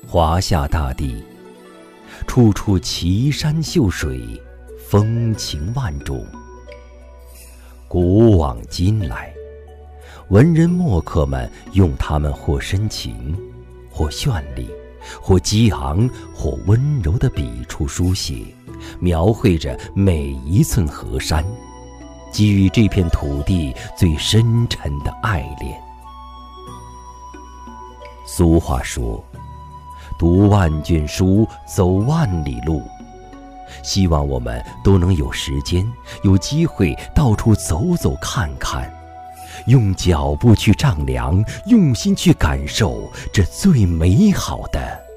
华夏大地，处处奇山秀水，风情万种。古往今来，文人墨客们用它们或深情，或绚丽，或激昂，或温柔的笔触书写，描绘着每一寸河山，给予这片土地最深沉的爱恋。俗话说，读万卷书，走万里路。希望我们都能有时间，有机会到处走走看看，用脚步去丈量，用心去感受这最美好的